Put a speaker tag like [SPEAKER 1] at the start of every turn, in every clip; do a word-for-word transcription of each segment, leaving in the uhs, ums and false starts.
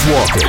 [SPEAKER 1] Walker.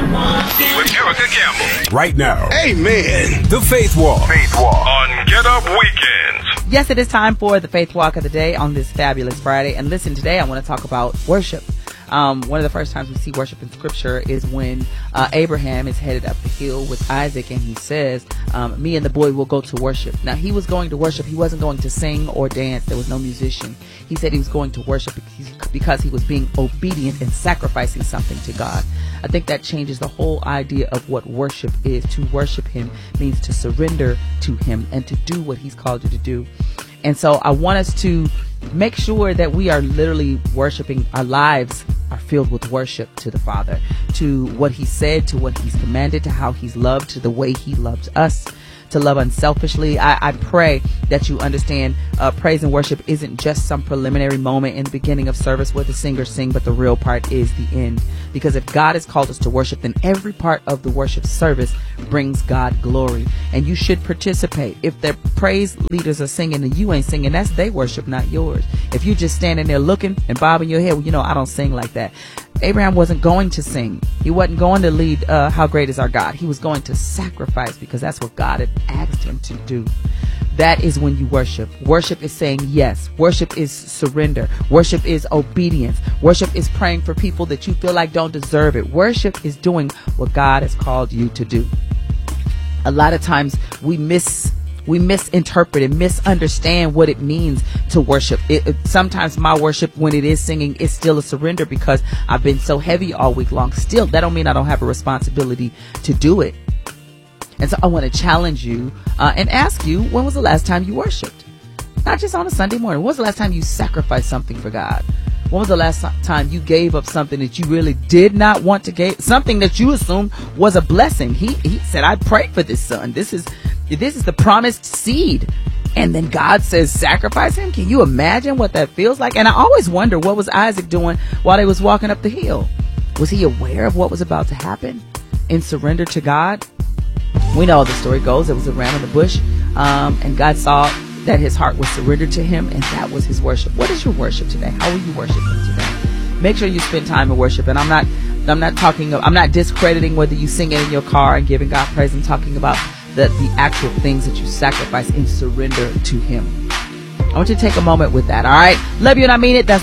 [SPEAKER 2] With Erica Campbell.
[SPEAKER 1] Right now.
[SPEAKER 2] Amen.
[SPEAKER 1] The Faith Walk.
[SPEAKER 2] Faith Walk. On Get Up Weekends.
[SPEAKER 3] Yes, it is time for the Faith Walk of the day on this fabulous Friday. And listen, today I want to talk about worship. Um, one of the first times we see worship in Scripture is when uh, Abraham is headed up the hill with Isaac, and he says, um, me and the boy will go to worship. Now, he was going to worship. He wasn't going to sing or dance. There was no musician. He said he was going to worship because he was being obedient and sacrificing something to God. I think that changes the whole idea of what worship is. To worship him means to surrender to him and to do what he's called you to do. And so I want us to make sure that we are literally worshiping. Our lives are filled with worship to the Father, to what he said, to what he's commanded, to how he's loved, to the way he loves us, to love unselfishly. I, I pray that you understand uh, praise and worship isn't just some preliminary moment in the beginning of service where the singers sing, but the real part is the end. Because if God has called us to worship, then every part of the worship service brings God glory. And you should participate. If the praise leaders are singing and you ain't singing, that's their worship, not yours. If you're just standing there looking and bobbing your head, well, you know, I don't sing like that. Abraham wasn't going to sing. He wasn't going to lead uh, How Great Is Our God. He was going to sacrifice because that's what God had asked him to do. That is when you worship. Worship is saying yes. Worship is surrender. Worship is obedience. Worship is praying for people that you feel like don't deserve it. Worship is doing what God has called you to do. A lot of times we miss We misinterpret and misunderstand what it means to worship. It, it, sometimes my worship, when it is singing, is still a surrender because I've been so heavy all week long. Still, that don't mean I don't have a responsibility to do it. And so I want to challenge you uh, and ask you, when was the last time you worshiped? Not just on a Sunday morning. When was the last time you sacrificed something for God? When was the last time you gave up something that you really did not want to give? Something that you assumed was a blessing. He he said, I prayed for this son. This is This is the promised seed. And then God says, sacrifice him. Can you imagine what that feels like? And I always wonder, what was Isaac doing while he was walking up the hill? Was he aware of what was about to happen in surrender to God? We know how the story goes. There was a ram in the bush, um, and God saw that his heart was surrendered to him, and that was his worship. What is your worship today? How will you worship him today? Make sure you spend time in worship. And I'm not, I'm not talking, I'm not discrediting whether you sing it in your car and giving God praise. I'm talking about the, the actual things that you sacrifice in surrender to him. I want you to take a moment with that. All right. Love you and I mean it. That's